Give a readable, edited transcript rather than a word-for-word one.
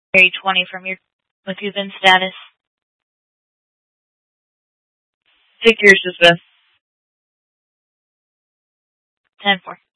Area 20 from your McCubbin status. Take your suspense. 10-4.